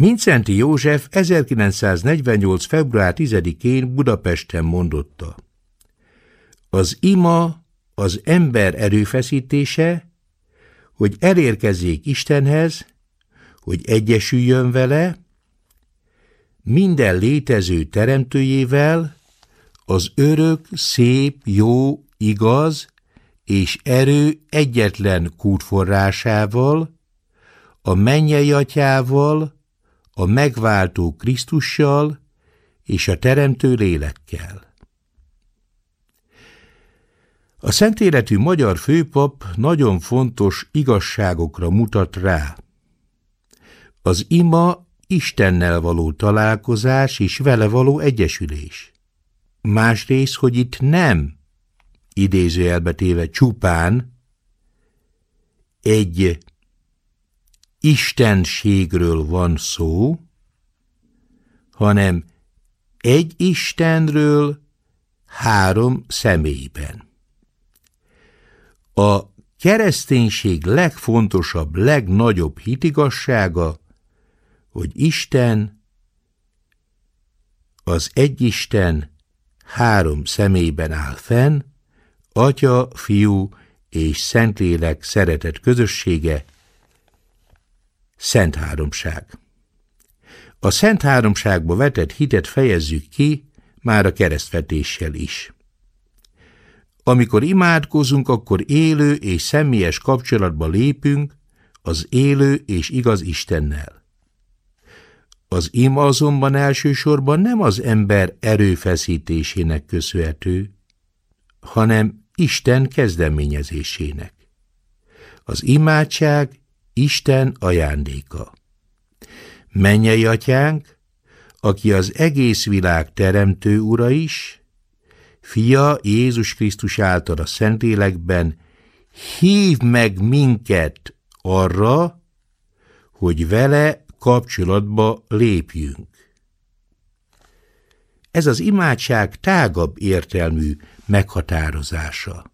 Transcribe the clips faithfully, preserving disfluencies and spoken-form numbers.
Mindszenty József ezerkilencszáznegyvennyolc. február tizedikén Budapesten mondotta: az ima az ember erőfeszítése, hogy elérkezzék Istenhez, hogy egyesüljön vele, minden létező teremtőjével, az örök, szép, jó, igaz és erő egyetlen kútforrásával, a mennyei atyával, a megváltó Krisztussal és a teremtő lélekkel. A szentéletű magyar főpap nagyon fontos igazságokra mutat rá. Az ima Istennel való találkozás és vele való egyesülés. Másrészt, hogy itt nem, idézőjelbe téve csupán, egy istenségről van szó, hanem egy Istenről három személyben. A kereszténység legfontosabb, legnagyobb hitigassága, hogy Isten, az egyisten három személyben áll fenn, Atya, Fiú és Szentlélek szeretet közössége, Szent Háromság. A Szent Háromságba vetett hitet fejezzük ki már a keresztvetéssel is. Amikor imádkozunk, akkor élő és személyes kapcsolatba lépünk az élő és igaz Istennel. Az ima azonban elsősorban nem az ember erőfeszítésének köszönhető, hanem Isten kezdeményezésének. Az imádság Isten ajándéka. Mennyei Atyánk, aki az egész világ teremtő ura is, Fia Jézus Krisztus által a Szentlélekben, hív meg minket arra, hogy vele kapcsolatba lépjünk. Ez az imádság tágabb értelmű meghatározása.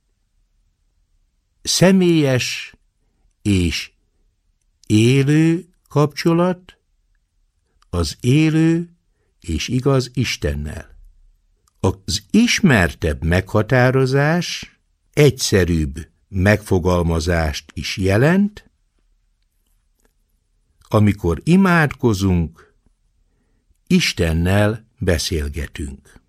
Személyes és élő kapcsolat az élő és igaz Istennel. Az ismertebb meghatározás egyszerűbb megfogalmazást is jelent, amikor imádkozunk, Istennel beszélgetünk.